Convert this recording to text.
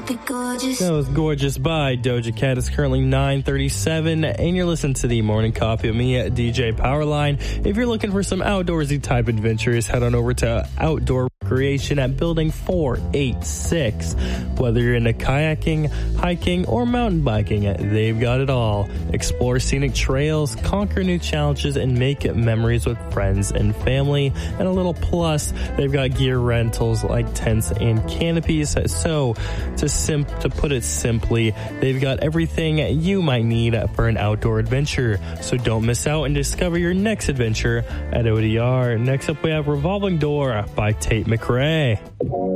That was Gorgeous by Doja Cat. It's currently 9:37, and you're listening to the Morning Coffee with me at DJ Powerline. If you're looking for some outdoorsy type adventures, head on over to Outdoor Recreation at Building 486. Whether you're into kayaking, hiking, or mountain biking, they've got it all. Explore scenic trails, conquer new challenges, and make memories with friends and family. And a little plus, they've got gear rentals like tents and canopies. So, to put it simply, they've got everything you might need for an outdoor adventure. So don't miss out and discover your next adventure at ODR. Next up, we have Revolving Door by Tate McRae.